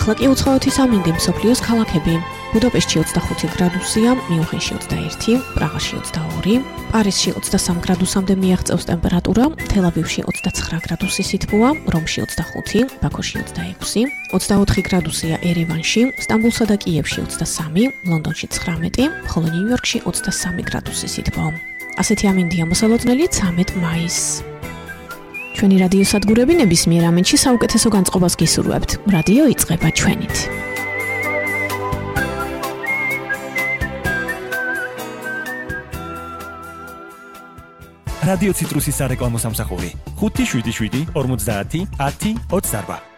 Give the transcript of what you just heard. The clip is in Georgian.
ახლა კი უცხოეთის ამინდი მსოფლიოს ქალაქები. ბუდაპეშტში 25 გრადუსია, მიუნხენში 21, პრაღაში 22, პარიზში 23 გრადუსამდე მიაღწევს ტემპერატურა, თელ-ავივში 29 გრადუსი სითბოა, რომში 25, ბაქოში 26, 24 გრადუსია ერევანში, სტამბულსა და კიევში 23, ლონდონში 19, ხოლო ნიუ-იორკში 23 გრადუსი სითბო. ასეთი ამინდია მოსალოდნელი 13 მაისს. ჩვენი რადიო სადგურები ნებისმიერ ამენში საუკეთესო განწყობას გისურვებთ. რადიო იწყება ჩვენით. რადიო ციტრუსის სარეკლამო სამსახური 577 50 10 28.